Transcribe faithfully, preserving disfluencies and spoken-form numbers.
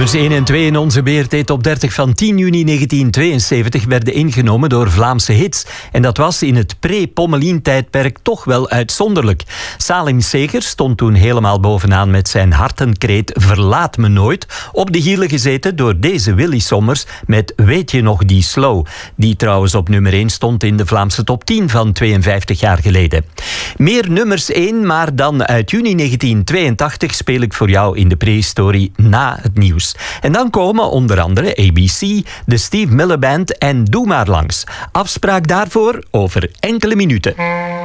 Nummers één en twee in onze B R T Top dertig van tien juni negentien tweeënzeventig werden ingenomen door Vlaamse hits. En dat was in het pre-Pommelien-tijdperk toch wel uitzonderlijk. Salim Seger stond toen helemaal bovenaan met zijn hartenkreet Verlaat me nooit, op de hielen gezeten door deze Willy Sommers met Weet je nog die slow, die trouwens op nummer één stond in de Vlaamse top tien van tweeënvijftig jaar geleden. Meer nummers één, maar dan uit juni negentien tweeëntachtig speel ik voor jou in de prehistorie na het nieuws. En dan komen onder andere A B C, de Steve Miller Band en Doe maar langs. Afspraak daarvoor over enkele minuten.